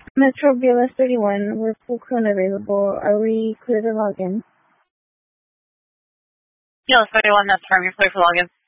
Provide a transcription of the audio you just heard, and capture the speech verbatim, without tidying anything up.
Metro B L S thirty-one, we're full crew and available. Are we clear to log in? B L S thirty-one, that's firm. You're clear for login.